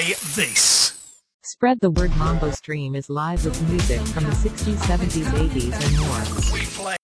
play this. Spread the word. Mambo Stream is live with music from the 60s, 70s, 80s, and more. We play